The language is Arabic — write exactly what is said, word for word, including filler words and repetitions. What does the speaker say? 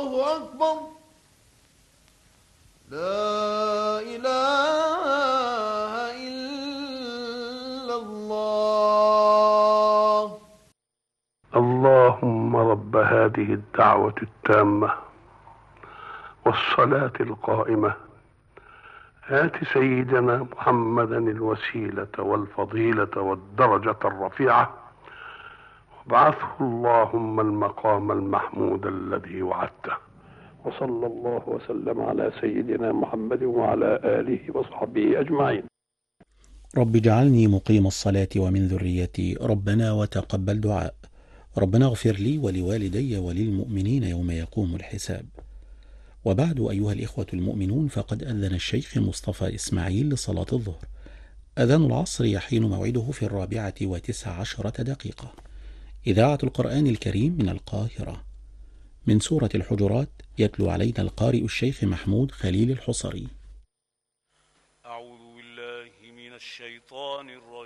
الله أكبر. لا إله إلا الله. اللهم رب هذه الدعوة التامة والصلاة القائمة آت سيدنا محمدا الوسيلة والفضيلة والدرجة الرفيعة وابعثه اللهم المقام المحمود الذي وعدته. وصلى الله وسلم على سيدنا محمد وعلى آله وصحبه أجمعين. رب اجعلني مقيم الصلاة ومن ذريتي، ربنا وتقبل دعاء. ربنا اغفر لي ولوالدي وللمؤمنين يوم يقوم الحساب. وبعد أيها الإخوة المؤمنون، فقد أذن الشيخ مصطفى إسماعيل لصلاة الظهر. أذان العصر يحين موعده في الرابعة وتسع عشرة دقيقة. إذاعة القرآن الكريم من القاهرة. من سورة الحجرات يتلو علينا القارئ الشيخ محمود خليل الحصري. أعوذ بالله من الشيطان الرجيم.